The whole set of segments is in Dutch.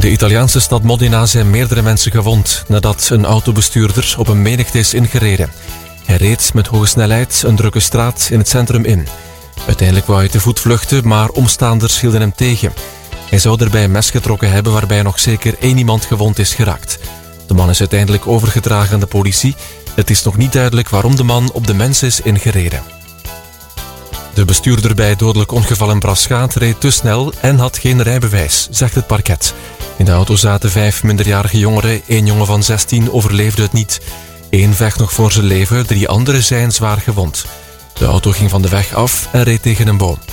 de Italiaanse stad Modena zijn meerdere mensen gewond nadat een autobestuurder op een menigte is ingereden. Hij reed met hoge snelheid een drukke straat in het centrum in. Uiteindelijk wou hij te voet vluchten, maar omstaanders hielden hem tegen. Hij zou erbij een mes getrokken hebben waarbij nog zeker 1 iemand gewond is geraakt. De man is uiteindelijk overgedragen aan de politie. Het is nog niet duidelijk waarom de man op de mens is ingereden. De bestuurder bij het dodelijk ongeval in Braschaat reed te snel en had geen rijbewijs, zegt het parket. In de auto zaten 5 minderjarige jongeren. 1 jongen van 16 overleefde het niet. 1 vecht nog voor zijn leven, 3 anderen zijn zwaar gewond. De auto ging van de weg af en reed tegen een boom.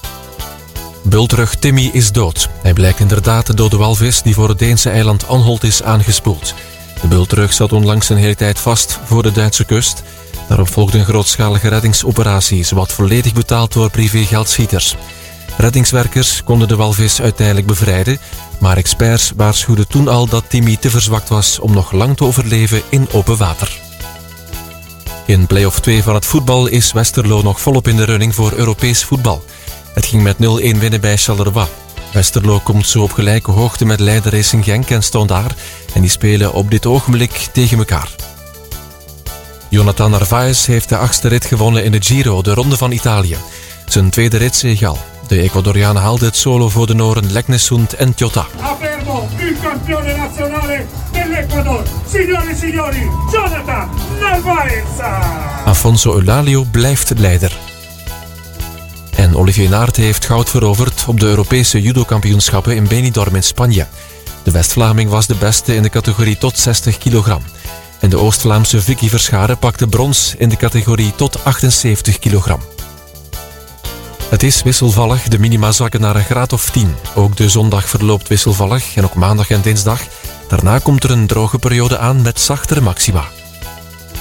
Bultrug Timmy is dood. Hij blijkt inderdaad de dode walvis die voor het Deense eiland Anholt is aangespoeld. De bultrug zat onlangs een hele tijd vast voor de Duitse kust. Daarop volgde een grootschalige reddingsoperatie, zowat volledig betaald door privégeldschieters. Reddingswerkers konden de walvis uiteindelijk bevrijden, maar experts waarschuwden toen al dat Timmy te verzwakt was om nog lang te overleven in open water. In play-off 2 van het voetbal is Westerlo nog volop in de running voor Europees voetbal. Het ging met 0-1 winnen bij Charleroi. Westerlo komt zo op gelijke hoogte met leider Racing Genk en Standaard en die spelen op dit ogenblik tegen elkaar. Jonathan Narvaez heeft de 8e rit gewonnen in de Giro, de Ronde van Italië. Zijn 2e ritzege al. De Ecuadoriaan haalde het solo voor de Noren Leknessund en Tjota. Affermo il campione nazionale dell'Ecuador, signore e signori, Jonathan Narvaez. Afonso Eulalio blijft leider. En Olivier Naert heeft goud veroverd op de Europese judokampioenschappen in Benidorm in Spanje. De West-Vlaming was de beste in de categorie tot 60 kilogram. En de Oost-Vlaamse Vicky Verscharen pakte brons in de categorie tot 78 kilogram. Het is wisselvallig, de minima zakken naar een graad of 10. Ook de zondag verloopt wisselvallig en ook maandag en dinsdag. Daarna komt er een droge periode aan met zachtere maxima.